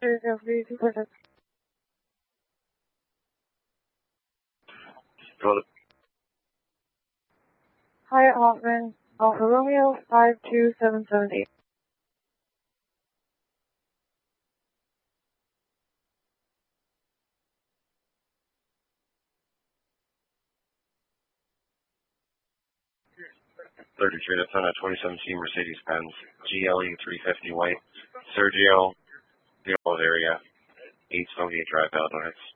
Hyatt Hoffman, Alpha Romeo 52778. Thirty-three to 2017 Mercedes-Benz GLE 350 white, Sergio, the old area, 878 Drive, Illinois.